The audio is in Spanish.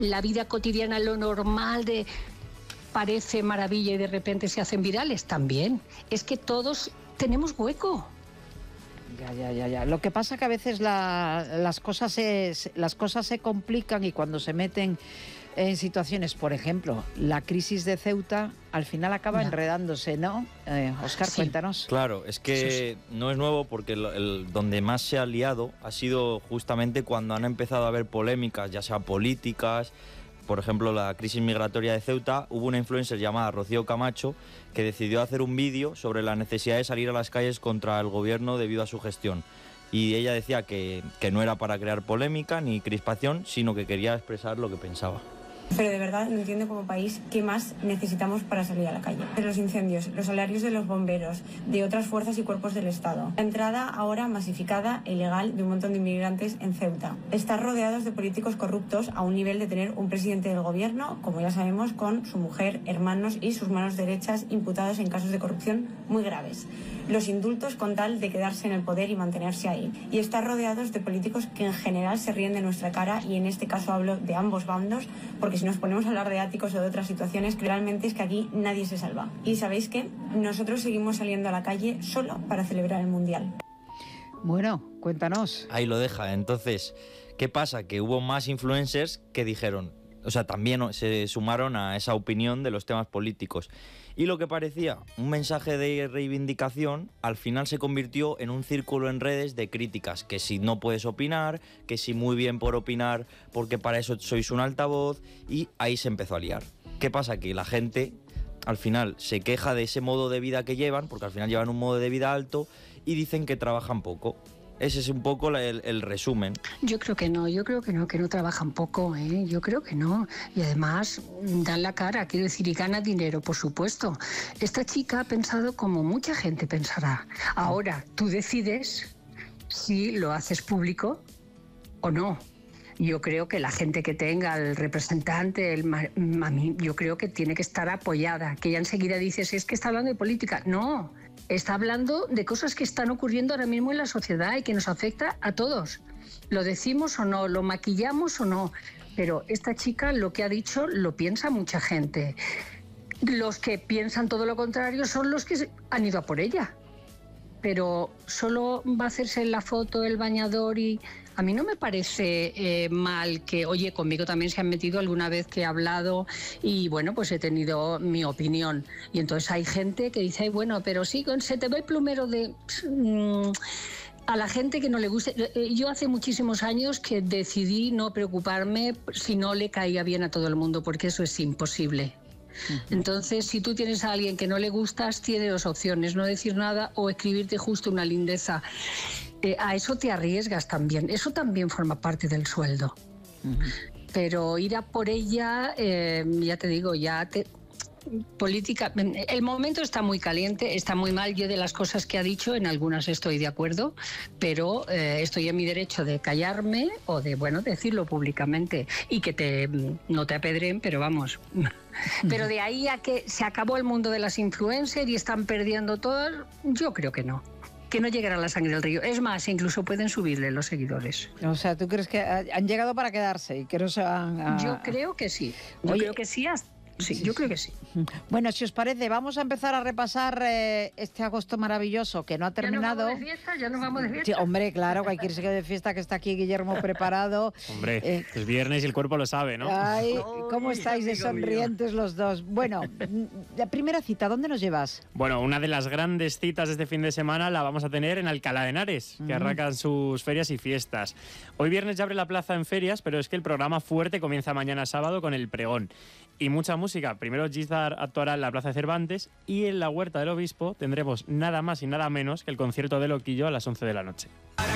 la vida cotidiana, lo normal de parece maravilla y de repente se hacen virales también. Es que todos tenemos hueco. Ya. Lo que pasa que a veces las cosas se complican y cuando se meten en situaciones, por ejemplo, la crisis de Ceuta al final acaba enredándose, ¿no? Óscar, sí. Cuéntanos. Claro, es que no es nuevo porque donde más se ha liado ha sido justamente cuando han empezado a haber polémicas, ya sea políticas. Por ejemplo, la crisis migratoria de Ceuta, hubo una influencer llamada Rocío Camacho que decidió hacer un vídeo sobre la necesidad de salir a las calles contra el gobierno debido a su gestión. Y ella decía que no era para crear polémica ni crispación, sino que quería expresar lo que pensaba. Pero de verdad no entiendo como país qué más necesitamos para salir a la calle. De los incendios, los salarios de los bomberos, de otras fuerzas y cuerpos del Estado. La entrada ahora masificada e ilegal de un montón de inmigrantes en Ceuta. Estar rodeados de políticos corruptos a un nivel de tener un presidente del gobierno, como ya sabemos, con su mujer, hermanos y sus manos derechas imputados en casos de corrupción muy graves. Los indultos con tal de quedarse en el poder y mantenerse ahí. Y estar rodeados de políticos que en general se ríen de nuestra cara, y en este caso hablo de ambos bandos, porque si nos ponemos a hablar de áticos o de otras situaciones, realmente es que aquí nadie se salva. Y ¿sabéis qué? Nosotros seguimos saliendo a la calle solo para celebrar el Mundial. Bueno, cuéntanos. Ahí lo deja. Entonces, ¿qué pasa? Que hubo más influencers que dijeron, o sea, también se sumaron a esa opinión de los temas políticos. Y lo que parecía un mensaje de reivindicación, al final se convirtió en un círculo en redes de críticas, que si no puedes opinar, que si muy bien por opinar, porque para eso sois un altavoz, y ahí se empezó a liar. ¿Qué pasa? Que la gente al final se queja de ese modo de vida que llevan, porque al final llevan un modo de vida alto, y dicen que trabajan poco. Ese es un poco el resumen. Yo creo que no trabajan poco, ¿eh? Yo creo que no. Y además dan la cara, quiero decir, y gana dinero, por supuesto. Esta chica ha pensado como mucha gente pensará. Ahora, tú decides si lo haces público o no. Yo creo que la gente que tenga, el representante, a mí, yo creo que tiene que estar apoyada. Que ya enseguida dices, es que está hablando de política. No, está hablando de cosas que están ocurriendo ahora mismo en la sociedad y que nos afecta a todos. Lo decimos o no, lo maquillamos o no, pero esta chica lo que ha dicho lo piensa mucha gente. Los que piensan todo lo contrario son los que han ido a por ella. Pero solo va a hacerse la foto, el bañador y... A mí no me parece mal que, oye, conmigo también se han metido alguna vez que he hablado y, bueno, pues he tenido mi opinión. Y entonces hay gente que dice, bueno, pero sí, se te ve el plumero de... A la gente que no le guste... Yo hace muchísimos años que decidí no preocuparme si no le caía bien a todo el mundo, porque eso es imposible. Entonces, si tú tienes a alguien que no le gustas, tiene dos opciones: no decir nada o escribirte justo una lindeza. A eso te arriesgas también. Eso también forma parte del sueldo. Pero ir a por ella, ya te digo, política, el momento está muy caliente, está muy mal. Yo de las cosas que ha dicho, en algunas estoy de acuerdo, pero estoy en mi derecho de callarme o de, bueno, decirlo públicamente y que no te apedreen, pero vamos. Pero de ahí a que se acabó el mundo de las influencers y están perdiendo todas, yo creo que no. Que no llegará la sangre al río. Es más, incluso pueden subirle los seguidores. O sea, ¿tú crees que han llegado para quedarse y que no se van a...? Yo creo que sí. Yo creo que sí. Sí, yo creo que sí. Bueno, si os parece, vamos a empezar a repasar este agosto maravilloso que no ha terminado. ¿Ya nos vamos de fiesta? Sí, hombre, claro, cualquier sitio de fiesta, que está aquí Guillermo preparado. Hombre, es viernes y el cuerpo lo sabe, ¿no? Ay, ¿cómo estáis de sonrientes los dos? Bueno, la primera cita, ¿dónde nos llevas? Bueno, una de las grandes citas de este fin de semana la vamos a tener en Alcalá de Henares, que arrancan sus ferias y fiestas. Hoy viernes ya abre la plaza en ferias, pero es que el programa fuerte comienza mañana sábado con el pregón. Y mucha música. Primero Gizdar actuará en la Plaza de Cervantes y en la Huerta del Obispo tendremos nada más y nada menos que el concierto de Loquillo a las 11 de la noche.